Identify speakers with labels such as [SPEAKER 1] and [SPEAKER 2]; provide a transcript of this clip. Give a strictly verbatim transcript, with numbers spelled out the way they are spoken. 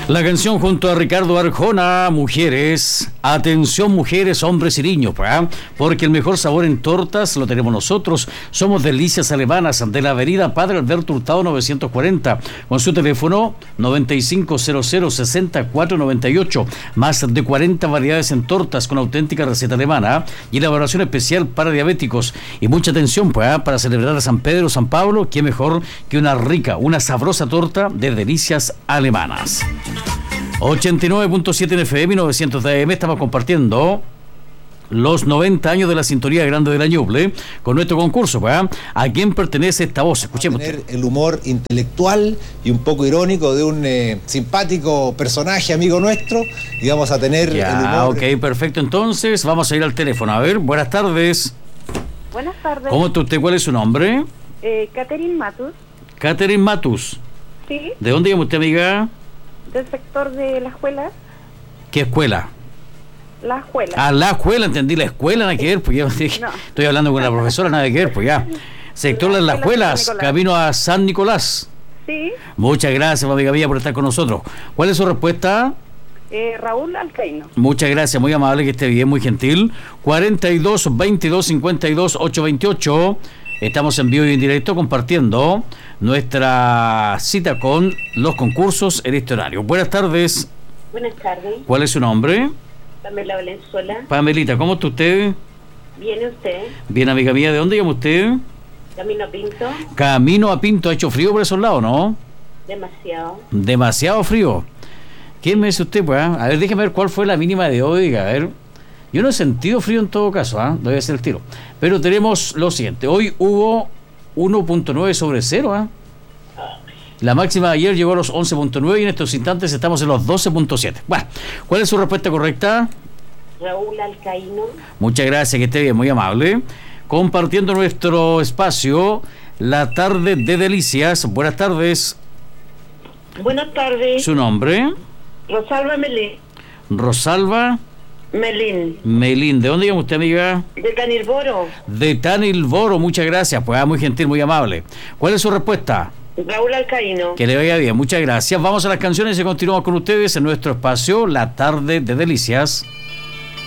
[SPEAKER 1] La canción junto a Ricardo Arjona, Mujeres. Atención, mujeres, hombres y niños, ¿verdad? Porque el mejor sabor en tortas lo tenemos nosotros. Somos Delicias Alemanas, de la avenida Padre Alberto Hurtado novecientos cuarenta, con su teléfono noventa y cinco cero cero sesenta y cuatro noventa y ocho. Más de cuarenta variedades en tortas con auténtica receta alemana y elaboración especial para diabéticos. Y mucha atención, pues, para celebrar a San Pedro, San Pablo, qué mejor que una rica, una sabrosa torta de Delicias Alemanas. ochenta y nueve punto siete en F M y novecientos de A M. Estamos compartiendo los noventa años de la sintonía grande de la Ñuble con nuestro concurso, ¿verdad? ¿A quién pertenece esta voz? Escuchemos.
[SPEAKER 2] Tener el humor intelectual y un poco irónico de un eh, simpático personaje amigo nuestro, y vamos a tener
[SPEAKER 1] ya,
[SPEAKER 2] el humor.
[SPEAKER 1] Ok, perfecto. Entonces vamos a ir al teléfono. A ver, buenas tardes.
[SPEAKER 3] Buenas tardes.
[SPEAKER 1] ¿Cómo está usted? ¿Cuál es su nombre?
[SPEAKER 3] Eh, Catherine Matus.
[SPEAKER 1] Catherine Matus.
[SPEAKER 3] Sí.
[SPEAKER 1] ¿De dónde llama usted, amiga?
[SPEAKER 3] Del sector de la escuela.
[SPEAKER 1] ¿Qué escuela?
[SPEAKER 3] La escuela.
[SPEAKER 1] Ah, la escuela, entendí, la escuela, nada que ver, pues ya no. Estoy hablando con la profesora, nada que ver, pues ya. Sector la de las escuelas, camino a San Nicolás.
[SPEAKER 3] Sí.
[SPEAKER 1] Muchas gracias, amiga mía, por estar con nosotros. ¿Cuál es su respuesta?
[SPEAKER 3] Eh, Raúl Alcaíno.
[SPEAKER 1] Muchas gracias, muy amable, que esté bien, muy gentil. cuarenta y dos, veintidós, cincuenta y dos, ochocientos veintiocho. Estamos en vivo y en directo compartiendo nuestra cita con los concursos en este horario. Buenas tardes.
[SPEAKER 4] Buenas tardes.
[SPEAKER 1] ¿Cuál es su nombre?
[SPEAKER 4] Pamela Valenzuela.
[SPEAKER 1] Pamelita, ¿cómo está usted?
[SPEAKER 4] ¿Viene usted?
[SPEAKER 1] Bien, amiga mía, ¿de dónde llama usted?
[SPEAKER 4] Camino a Pinto.
[SPEAKER 1] Camino a Pinto. ¿Ha hecho frío por esos lados, no?
[SPEAKER 4] Demasiado.
[SPEAKER 1] Demasiado frío. ¿Quién me dice usted, pues? A ver, déjeme ver cuál fue la mínima de hoy. A ver, yo no he sentido frío en todo caso, ¿ah? ¿eh? Debe ser el tiro. Pero tenemos lo siguiente. Hoy hubo uno punto nueve sobre cero, ¿ah? ¿eh? La máxima de ayer llegó a los once punto nueve y en estos instantes estamos en los doce punto siete. Bueno, ¿cuál es su respuesta correcta?
[SPEAKER 4] Raúl Alcaíno.
[SPEAKER 1] Muchas gracias, que esté bien, muy amable. Compartiendo nuestro espacio, la tarde de Delicias. Buenas tardes.
[SPEAKER 4] Buenas tardes.
[SPEAKER 1] ¿Su nombre?
[SPEAKER 4] Rosalba Melín.
[SPEAKER 1] Rosalba
[SPEAKER 4] Melín.
[SPEAKER 1] Melín. ¿De dónde llama usted, amiga?
[SPEAKER 4] De Tanilboro.
[SPEAKER 1] De Tanilboro, muchas gracias. Pues muy gentil, muy amable. ¿Cuál es su respuesta?
[SPEAKER 4] Raúl Alcaíno.
[SPEAKER 1] Que le vaya bien, muchas gracias. Vamos a las canciones y continuamos con ustedes en nuestro espacio, la tarde de Delicias.